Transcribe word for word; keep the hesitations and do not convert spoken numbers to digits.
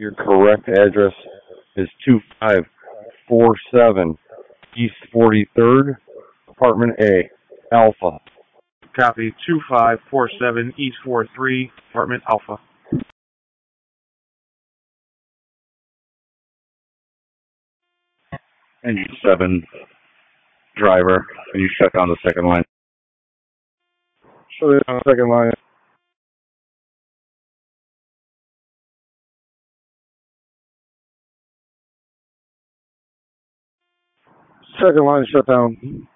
Your correct address is two five four seven East forty-third, Apartment A, Alpha. Copy. two five four seven East forty-three, Apartment Alpha. Engine seven, driver. Can you shut down the second line? Shut it down the second line. Second line shut down.